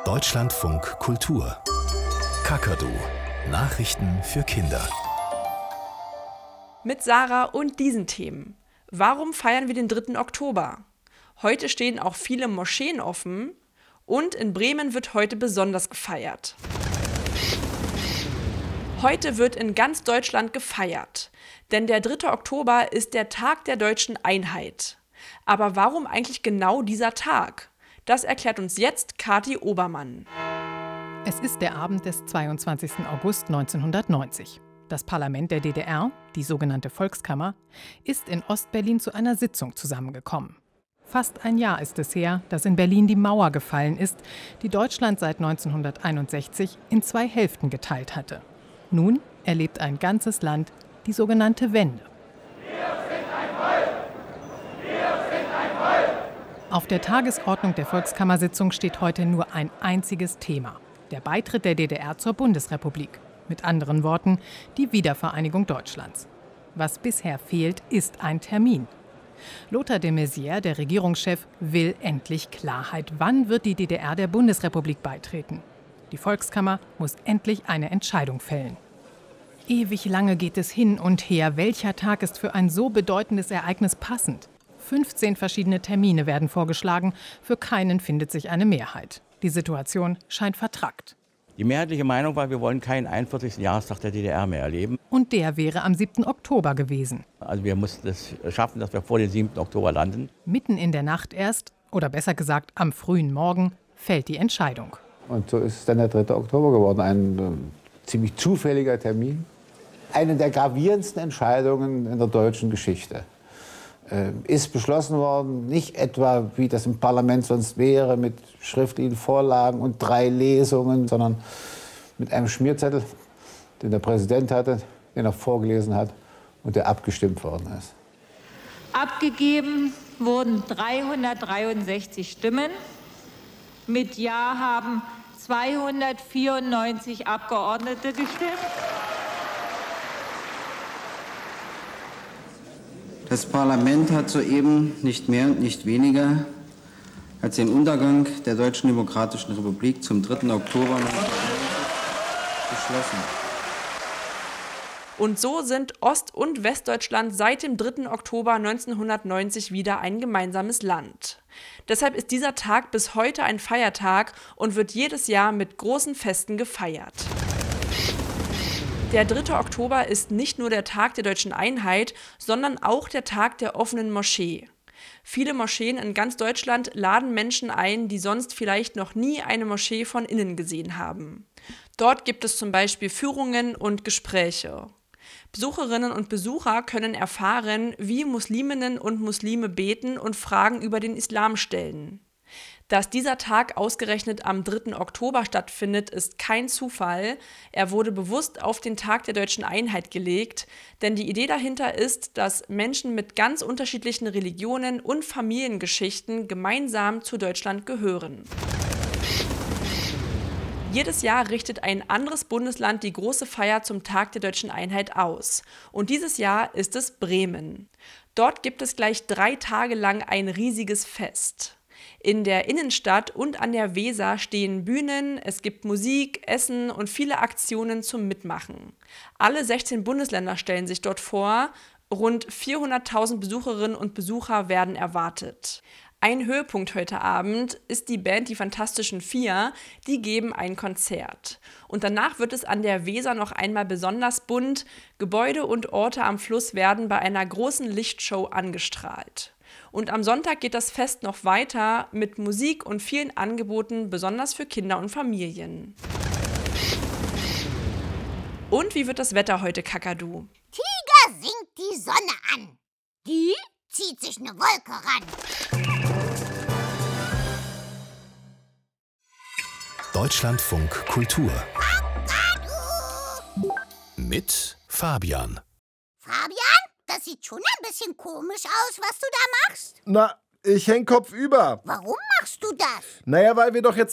Deutschlandfunk Kultur. Kakadu. Nachrichten für Kinder. Mit Sarah und diesen Themen. Warum feiern wir den 3. Oktober? Heute stehen auch viele Moscheen offen und in Bremen wird heute besonders gefeiert. Heute wird in ganz Deutschland gefeiert, denn der 3. Oktober ist der Tag der deutschen Einheit. Aber warum eigentlich genau dieser Tag? Das erklärt uns jetzt Kathi Obermann. Es ist der Abend des 22. August 1990. Das Parlament der DDR, die sogenannte Volkskammer, ist in Ostberlin zu einer Sitzung zusammengekommen. Fast ein Jahr ist es her, dass in Berlin die Mauer gefallen ist, die Deutschland seit 1961 in 2 Hälften geteilt hatte. Nun erlebt ein ganzes Land die sogenannte Wende. Auf der Tagesordnung der Volkskammersitzung steht heute nur ein einziges Thema: der Beitritt der DDR zur Bundesrepublik. Mit anderen Worten, die Wiedervereinigung Deutschlands. Was bisher fehlt, ist ein Termin. Lothar de Maizière, der Regierungschef, will endlich Klarheit. Wann wird die DDR der Bundesrepublik beitreten? Die Volkskammer muss endlich eine Entscheidung fällen. Ewig lange geht es hin und her. Welcher Tag ist für ein so bedeutendes Ereignis passend? 15 verschiedene Termine werden vorgeschlagen. Für keinen findet sich eine Mehrheit. Die Situation scheint vertrackt. Die mehrheitliche Meinung war, wir wollen keinen 41. Jahrestag der DDR mehr erleben. Und der wäre am 7. Oktober gewesen. Also wir mussten es schaffen, dass wir vor dem 7. Oktober landen. Mitten in der Nacht erst, oder besser gesagt am frühen Morgen, fällt die Entscheidung. Und so ist es dann der 3. Oktober geworden, ein ziemlich zufälliger Termin. Eine der gravierendsten Entscheidungen in der deutschen Geschichte. Ist beschlossen worden, nicht etwa, wie das im Parlament sonst wäre, mit schriftlichen Vorlagen und 3 Lesungen, sondern mit einem Schmierzettel, den der Präsident hatte, den er vorgelesen hat und der abgestimmt worden ist. Abgegeben wurden 363 Stimmen. Mit Ja haben 294 Abgeordnete gestimmt. Das Parlament hat soeben nicht mehr und nicht weniger als den Untergang der Deutschen Demokratischen Republik zum 3. Oktober beschlossen. Und so sind Ost- und Westdeutschland seit dem 3. Oktober 1990 wieder ein gemeinsames Land. Deshalb ist dieser Tag bis heute ein Feiertag und wird jedes Jahr mit großen Festen gefeiert. Der 3. Oktober ist nicht nur der Tag der deutschen Einheit, sondern auch der Tag der offenen Moschee. Viele Moscheen in ganz Deutschland laden Menschen ein, die sonst vielleicht noch nie eine Moschee von innen gesehen haben. Dort gibt es zum Beispiel Führungen und Gespräche. Besucherinnen und Besucher können erfahren, wie Musliminnen und Muslime beten und Fragen über den Islam stellen. Dass dieser Tag ausgerechnet am 3. Oktober stattfindet, ist kein Zufall. Er wurde bewusst auf den Tag der deutschen Einheit gelegt, denn die Idee dahinter ist, dass Menschen mit ganz unterschiedlichen Religionen und Familiengeschichten gemeinsam zu Deutschland gehören. Jedes Jahr richtet ein anderes Bundesland die große Feier zum Tag der deutschen Einheit aus. Und dieses Jahr ist es Bremen. Dort gibt es gleich 3 Tage lang ein riesiges Fest. In der Innenstadt und an der Weser stehen Bühnen, es gibt Musik, Essen und viele Aktionen zum Mitmachen. Alle 16 Bundesländer stellen sich dort vor, rund 400.000 Besucherinnen und Besucher werden erwartet. Ein Höhepunkt heute Abend ist die Band Die Fantastischen Vier, die geben ein Konzert. Und danach wird es an der Weser noch einmal besonders bunt, Gebäude und Orte am Fluss werden bei einer großen Lichtshow angestrahlt. Und am Sonntag geht das Fest noch weiter mit Musik und vielen Angeboten, besonders für Kinder und Familien. Und wie wird das Wetter heute, Kakadu? Tiger singt die Sonne an. Die zieht sich eine Wolke ran. Deutschlandfunk Kultur. Mit Fabian. Fabian, das sieht schon ein bisschen komisch aus, was du da machst. Na, ich häng kopfüber. Warum machst du das? Naja, weil wir doch jetzt